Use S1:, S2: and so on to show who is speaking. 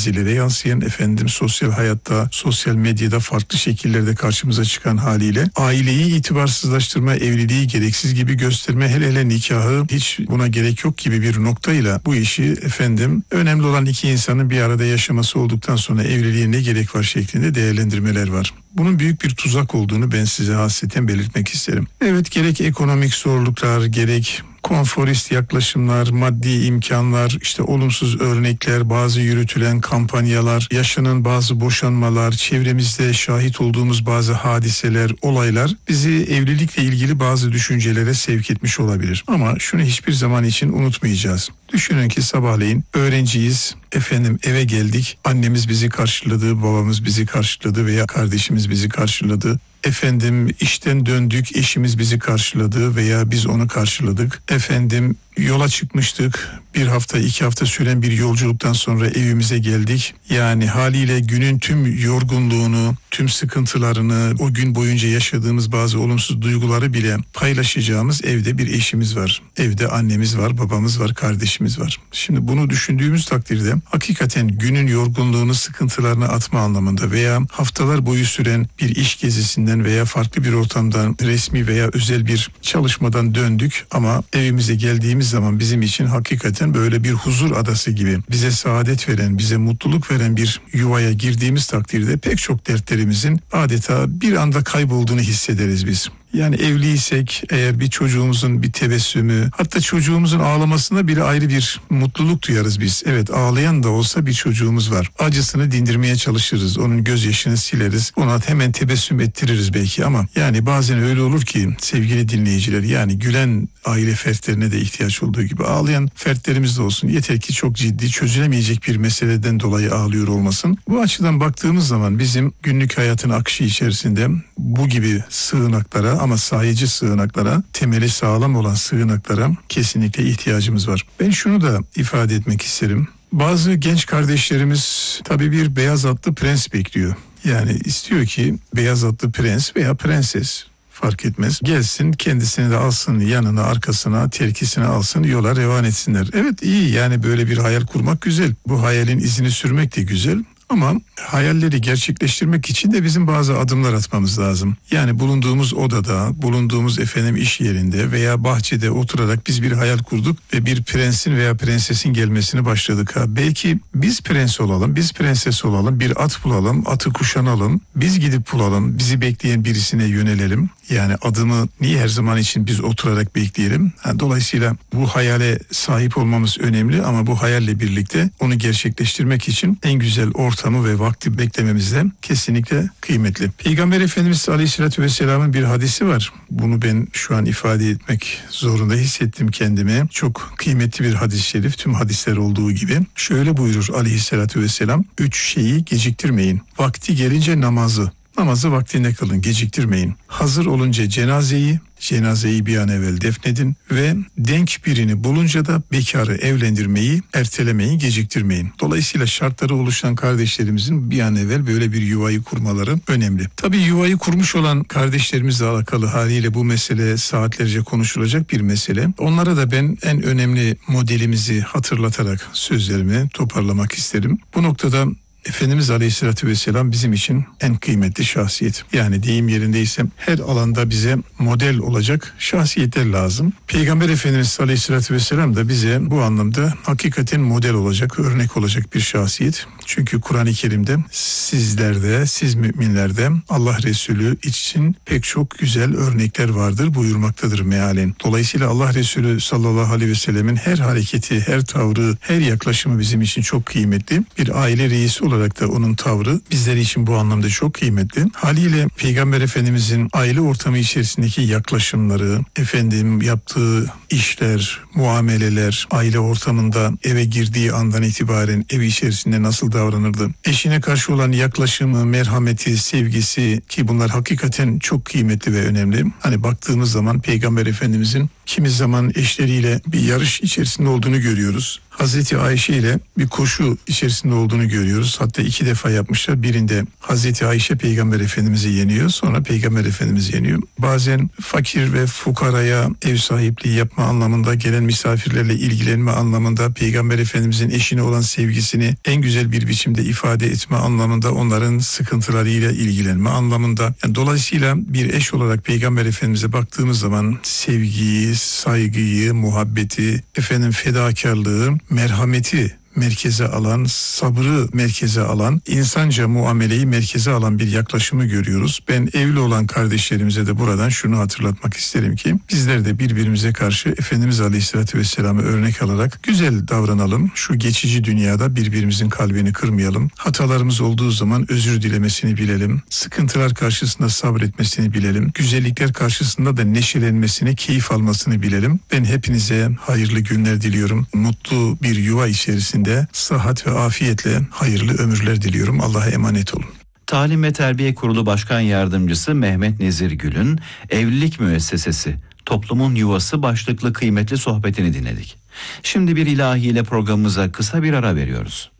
S1: gazetelere yansıyan, sosyal hayatta, sosyal medyada farklı şekillerde karşımıza çıkan haliyle aileyi itibarsızlaştırma, evliliği gereksiz gibi gösterme, hele nikahı hiç buna gerek yok gibi bir noktayla bu işi önemli olan iki insanın bir arada yaşaması olduktan sonra evliliğe ne gerek var şeklinde değerlendirmeler var. Bunun büyük bir tuzak olduğunu ben size hasreten belirtmek isterim. Evet, gerek ekonomik zorluklar, gerek konforist yaklaşımlar, maddi imkanlar, olumsuz örnekler, bazı yürütülen kampanyalar, yaşanan bazı boşanmalar, çevremizde şahit olduğumuz bazı hadiseler, olaylar bizi evlilikle ilgili bazı düşüncelere sevk etmiş olabilir. Ama şunu hiçbir zaman için unutmayacağız. Düşünün ki sabahleyin öğrenciyiz, eve geldik, annemiz bizi karşıladı, babamız bizi karşıladı veya kardeşimiz bizi karşıladı. İşten döndük, eşimiz bizi karşıladı veya biz onu karşıladık. Yola çıkmıştık. 1 hafta, 2 hafta süren bir yolculuktan sonra evimize geldik. Yani haliyle günün tüm yorgunluğunu, tüm sıkıntılarını, o gün boyunca yaşadığımız bazı olumsuz duyguları bile paylaşacağımız evde bir eşimiz var. Evde annemiz var, babamız var, kardeşimiz var. Şimdi bunu düşündüğümüz takdirde hakikaten günün yorgunluğunu, sıkıntılarını atma anlamında veya haftalar boyu süren bir iş gezisinden veya farklı bir ortamdan, resmi veya özel bir çalışmadan döndük ama evimize geldiğimiz zaman bizim için hakikaten böyle bir huzur adası gibi, bize saadet veren, bize mutluluk veren bir yuvaya girdiğimiz takdirde pek çok dertlerimizin adeta bir anda kaybolduğunu hissederiz biz. Yani evliysek eğer bir çocuğumuzun bir tebessümü, hatta çocuğumuzun ağlamasına bile ayrı bir mutluluk duyarız biz. Evet, ağlayan da olsa bir çocuğumuz var. Acısını dindirmeye çalışırız. Onun gözyaşını sileriz. Ona hemen tebessüm ettiririz belki ama yani bazen öyle olur ki sevgili dinleyiciler, yani gülen aile fertlerine de ihtiyaç olduğu gibi ağlayan fertlerimiz de olsun. Yeter ki çok ciddi, çözülemeyecek bir meseleden dolayı ağlıyor olmasın. Bu açıdan baktığımız zaman bizim günlük hayatın akışı içerisinde bu gibi sığınaklara, ama sayıcı sığınaklara, temeli sağlam olan sığınaklara kesinlikle ihtiyacımız var. Ben şunu da ifade etmek isterim. Bazı genç kardeşlerimiz tabii bir beyaz atlı prens bekliyor. Yani istiyor ki beyaz atlı prens veya prenses, fark etmez, gelsin, kendisini de alsın yanına, arkasına, terkisine alsın, yola revan etsinler. Evet, iyi, yani böyle bir hayal kurmak güzel. Bu hayalin izini sürmek de güzel. Ama hayalleri gerçekleştirmek için de bizim bazı adımlar atmamız lazım. Yani bulunduğumuz odada, bulunduğumuz iş yerinde veya bahçede oturarak biz bir hayal kurduk ve bir prensin veya prensesin gelmesini başladık. Belki biz prens olalım, biz prenses olalım, bir at bulalım, atı kuşanalım, biz gidip bulalım, bizi bekleyen birisine yönelelim. Yani adımı niye her zaman için biz oturarak bekleyelim? Dolayısıyla bu hayale sahip olmamız önemli ama bu hayalle birlikte onu gerçekleştirmek için en güzel ortamı ve vakti beklememiz de kesinlikle kıymetli. Peygamber Efendimiz Aleyhisselatü Vesselam'ın bir hadisi var. Bunu ben şu an ifade etmek zorunda hissettim kendimi. Çok kıymetli bir hadis-i şerif, tüm hadisler olduğu gibi. Şöyle buyurur Aleyhisselatü Vesselam: 3 şeyi geciktirmeyin. Vakti gelince namazı vaktinde kılın, geciktirmeyin. Hazır olunca cenazeyi bir an evvel defnedin ve denk birini bulunca da bekarı evlendirmeyi ertelemeyin, geciktirmeyin. Dolayısıyla şartları oluşan kardeşlerimizin bir an evvel böyle bir yuvayı kurmaları önemli. Tabii yuvayı kurmuş olan kardeşlerimizle alakalı haliyle bu mesele saatlerce konuşulacak bir mesele. Onlara da ben en önemli modelimizi hatırlatarak sözlerimi toparlamak isterim. Bu noktada Efendimiz Aleyhisselatü Vesselam bizim için en kıymetli şahsiyet. Yani deyim yerindeyse her alanda bize model olacak şahsiyetler lazım. Peygamber Efendimiz Aleyhisselatü Vesselam da bize bu anlamda hakikaten model olacak, örnek olacak bir şahsiyet. Çünkü Kur'an-ı Kerim'de sizlerde, siz müminlerde Allah Resulü için pek çok güzel örnekler vardır buyurmaktadır mealen. Dolayısıyla Allah Resulü sallallahu aleyhi ve sellemin her hareketi, her tavrı, her yaklaşımı bizim için çok kıymetli. Bir aile reisi olarak da onun tavrı bizler için bu anlamda çok kıymetli. Haliyle Peygamber Efendimizin aile ortamı içerisindeki yaklaşımları, yaptığı işler, muameleler, aile ortamında eve girdiği andan itibaren ev içerisinde nasıl davranırdı? Eşine karşı olan yaklaşımı, merhameti, sevgisi, ki bunlar hakikaten çok kıymetli ve önemli. Hani baktığımız zaman Peygamber Efendimizin kimi zaman eşleriyle bir yarış içerisinde olduğunu görüyoruz. Hazreti Ayşe ile bir koşu içerisinde olduğunu görüyoruz. Hatta 2 defa yapmışlar. Birinde Hazreti Ayşe Peygamber Efendimiz'i yeniyor. Sonra Peygamber Efendimiz yeniyor. Bazen fakir ve fukaraya ev sahipliği yapma anlamında, gelen misafirlerle ilgilenme anlamında, Peygamber Efendimiz'in eşine olan sevgisini en güzel bir biçimde ifade etme anlamında, onların sıkıntılarıyla ilgilenme anlamında. Yani dolayısıyla bir eş olarak Peygamber Efendimiz'e baktığımız zaman sevgiyi, saygıyı, muhabbeti, fedakarlığı, merhameti merkeze alan, sabrı merkeze alan, insanca muameleyi merkeze alan bir yaklaşımı görüyoruz. Ben evli olan kardeşlerimize de buradan şunu hatırlatmak isterim ki bizler de birbirimize karşı Efendimiz Aleyhisselatü Vesselam'ı örnek alarak güzel davranalım. Şu geçici dünyada birbirimizin kalbini kırmayalım. Hatalarımız olduğu zaman özür dilemesini bilelim. Sıkıntılar karşısında sabretmesini bilelim. Güzellikler karşısında da neşelenmesini, keyif almasını bilelim. Ben hepinize hayırlı günler diliyorum. Mutlu bir yuva içerisinde sıhhat ve afiyetle hayırlı ömürler diliyorum. Allah'a emanet olun.
S2: Talim ve Terbiye Kurulu Başkan Yardımcısı Mehmet Nezir Gül'ün Evlilik Müessesesi, Toplumun Yuvası başlıklı kıymetli sohbetini dinledik. Şimdi bir ilahiyle programımıza kısa bir ara veriyoruz.